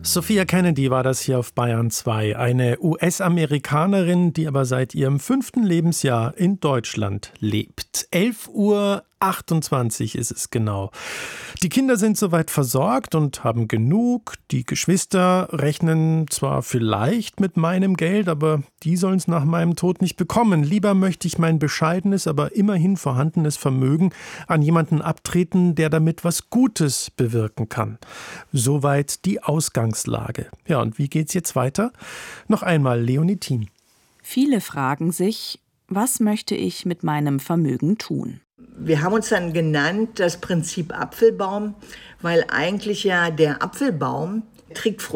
Sophia Kennedy war das hier auf Bayern 2, eine US-Amerikanerin, die aber seit ihrem 5. Lebensjahr in Deutschland lebt. 11:28 Uhr ist es genau. Die Kinder sind soweit versorgt und haben genug. Die Geschwister rechnen zwar vielleicht mit meinem Geld, aber die sollen es nach meinem Tod nicht bekommen. Lieber möchte ich mein bescheidenes, aber immerhin vorhandenes Vermögen an jemanden abtreten, der damit was Gutes bewirken kann. Soweit die Ausgangslage. Ja, und wie geht's jetzt weiter? Noch einmal Leonie Thiem. Viele fragen sich, was möchte ich mit meinem Vermögen tun? Wir haben uns dann genannt das Prinzip Apfelbaum, weil eigentlich ja der Apfelbaum trägt Früchte.